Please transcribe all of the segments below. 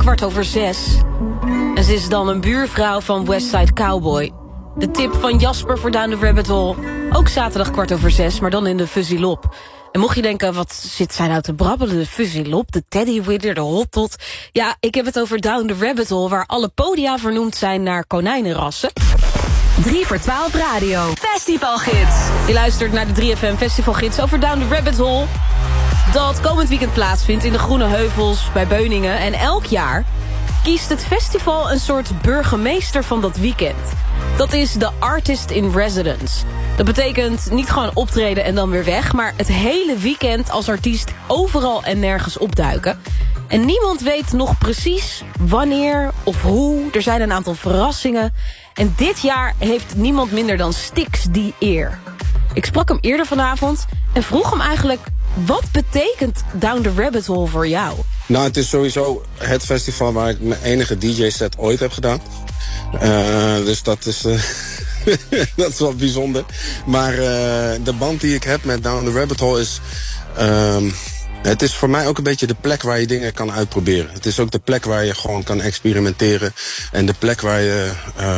6:15. En ze is dan een buurvrouw van Westside Cowboy. De tip van Jasper voor Down the Rabbit Hole. Ook zaterdag 6:15, maar dan in de Fuzzy Lop. En mocht je denken, wat zit zij nou te brabbelen? De Fuzzy Lop, de Teddy Widder, de Hot Tot. Ja, ik heb het over Down the Rabbit Hole, waar alle podia vernoemd zijn naar konijnenrassen. 3 voor 12 radio. Festivalgids. Je luistert naar de 3FM Festivalgids over Down the Rabbit Hole. Dat komend weekend plaatsvindt in de Groene Heuvels bij Beuningen. En elk jaar kiest het festival een soort burgemeester van dat weekend. Dat is de Artist in Residence. Dat betekent niet gewoon optreden en dan weer weg, maar het hele weekend als artiest overal en nergens opduiken. En niemand weet nog precies wanneer of hoe. Er zijn een aantal verrassingen. En dit jaar heeft niemand minder dan Styx die eer. Ik sprak hem eerder vanavond en vroeg hem eigenlijk: wat betekent Down the Rabbit Hole voor jou? Nou, het is sowieso het festival waar ik mijn enige DJ-set ooit heb gedaan. Dus dat is, dat is wel bijzonder. Maar de band die ik heb met Down the Rabbit Hole is... het is voor mij ook een beetje de plek waar je dingen kan uitproberen. Het is ook de plek waar je gewoon kan experimenteren. En de plek waar je...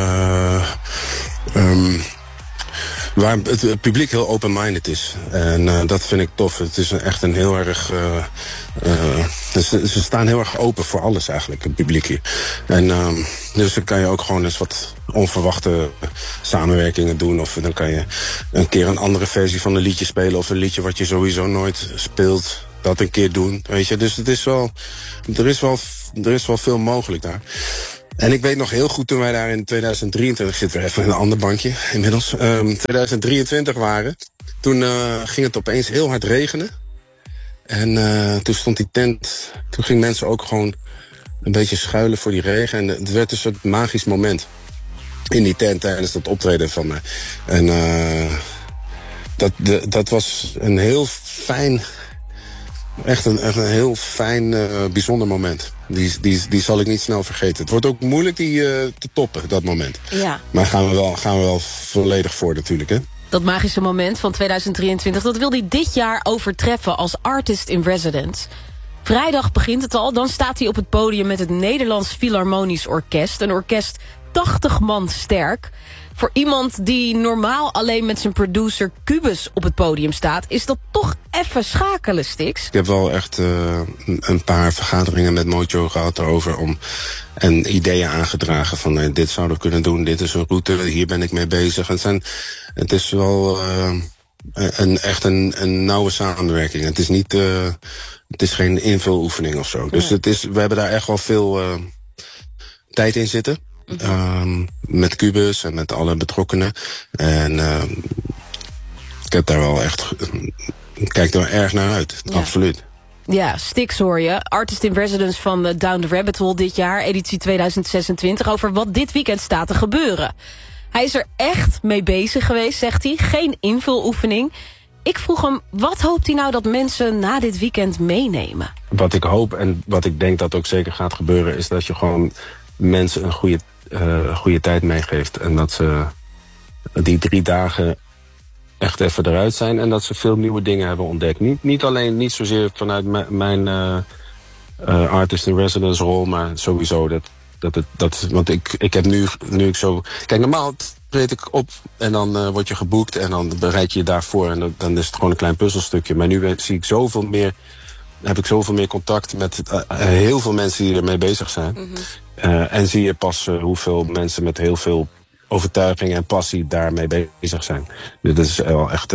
waar het publiek heel open-minded is. En dat vind ik tof. Het is echt een heel erg... ze staan heel erg open voor alles eigenlijk, het publiek hier. En dus dan kan je ook gewoon eens wat onverwachte samenwerkingen doen. Of dan kan je een keer een andere versie van een liedje spelen. Of een liedje wat je sowieso nooit speelt. Dat een keer doen, weet je. Dus het is wel... Er is wel veel mogelijk daar. En ik weet nog heel goed toen wij daar in 2023... zitten we even in een ander bankje inmiddels... 2023 waren. Toen ging het opeens heel hard regenen. En toen stond die tent... Toen gingen mensen ook gewoon een beetje schuilen voor die regen. En het werd een soort magisch moment in die tent tijdens dat optreden van mij. En dat was een heel fijn... Echt een heel fijn, bijzonder moment. Die zal ik niet snel vergeten. Het wordt ook moeilijk die te toppen, dat moment. Ja. Maar gaan we wel volledig voor natuurlijk, hè? Dat magische moment van 2023, dat wil hij dit jaar overtreffen als Artist in Residence. Vrijdag begint het al, dan staat hij op het podium met het Nederlands Philharmonisch Orkest. Een orkest 80 man sterk. Voor iemand die normaal alleen met zijn producer Cubus op het podium staat... is dat toch even schakelen, Styx. Ik heb wel echt een paar vergaderingen met Mojo gehad erover... en ideeën aangedragen van dit zouden we kunnen doen, dit is een route, hier ben ik mee bezig. Het is wel echt een nauwe samenwerking. Het is niet, het is geen invuloefening of zo. Dus we hebben daar echt wel veel tijd in zitten. Met Cubus en met alle betrokkenen. En ik heb daar wel echt... Ik kijk er erg naar uit, ja. Absoluut. Ja, Styx hoor je. Artist in Residence van Down the Rabbit Hole dit jaar, editie 2026... over wat dit weekend staat te gebeuren. Hij is er echt mee bezig geweest, zegt hij. Geen invuloefening. Ik vroeg hem, wat hoopt hij nou dat mensen na dit weekend meenemen? Wat ik hoop en wat ik denk dat ook zeker gaat gebeuren... is dat je gewoon mensen een goede tijd meegeeft. En dat ze die 3 dagen echt even eruit zijn. En dat ze veel nieuwe dingen hebben ontdekt. Niet zozeer vanuit mijn Artist in Residence rol. Maar sowieso want ik heb nu ik zo... Kijk, normaal treed ik op en dan word je geboekt. En dan bereid je je daarvoor. En dan is het gewoon een klein puzzelstukje. Maar nu zie ik zoveel meer... heb ik zoveel meer contact met heel veel mensen die ermee bezig zijn. Mm-hmm. En zie je pas hoeveel mensen met heel veel overtuiging en passie daarmee bezig zijn. Dus dat is wel echt...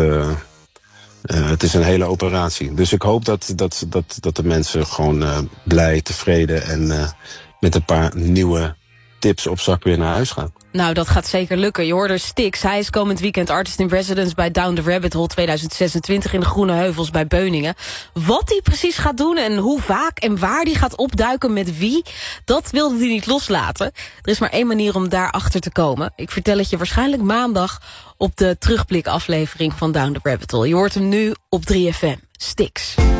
het is een hele operatie. Dus ik hoop dat de mensen gewoon blij, tevreden... en met een paar nieuwe tips op zak weer naar huis gaan. Nou, dat gaat zeker lukken. Je hoorde Styx. Hij is komend weekend Artist in Residence bij Down the Rabbit Hole 2026 in de Groene Heuvels bij Beuningen. Wat hij precies gaat doen en hoe vaak en waar hij gaat opduiken met wie, dat wilde hij niet loslaten. Er is maar 1 manier om daar achter te komen. Ik vertel het je waarschijnlijk maandag op de terugblikaflevering van Down the Rabbit Hole. Je hoort hem nu op 3FM. Styx.